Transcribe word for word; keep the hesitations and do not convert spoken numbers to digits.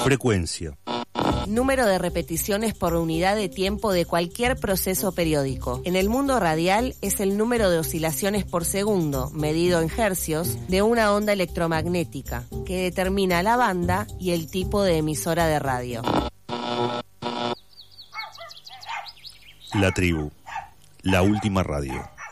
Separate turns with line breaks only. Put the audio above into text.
Frecuencia.
Número de repeticiones por unidad de tiempo de cualquier proceso periódico. En el mundo radial es el número de oscilaciones por segundo, medido en hercios, de una onda electromagnética, que determina la banda y el tipo de emisora de radio.
La tribu, la última radio.